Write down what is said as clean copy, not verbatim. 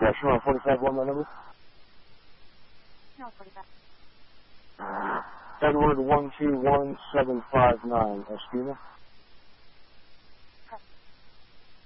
Yeah, sure. 45, my number? No, 45. Edward 121759, Espina.